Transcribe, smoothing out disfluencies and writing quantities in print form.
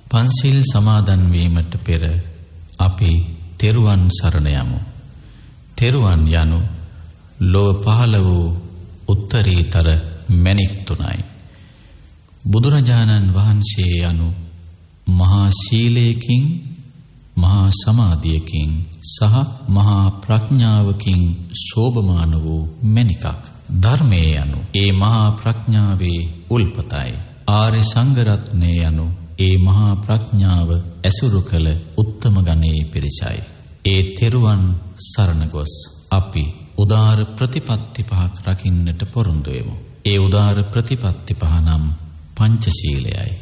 පන්සිල් සමාදන් වීමට පෙර අපි තෙරුවන් සරණ යමු. තෙරුවන් යනු ලොව පහළ වූ උත්තරීතර මැණික් තුනයි. බුදුරජාණන් වහන්සේ යනු මහා සීලයකින්, මහා සමාධියකින් සහ මහා ප්‍රඥාවකින් සෝභමාන වූ මැණිකක්. ධර්මයේ යනු ඒ මහා ප්‍රඥාවේ උල්පතයි. ආර්ය සංඝ රත්නය යනු ඒ මහා ප්‍රඥාව ඇසුරු කළ උත්තම ගණයේ පිරිසයි. ඒ තෙරුවන් සරණ ගොස් අපි උදාර ප්‍රතිපත්ති පහක් රකින්නට පොරොන්දු වෙමු. ඒ උදාර ප්‍රතිපත්ති පහ නම් පංචශීලයයි.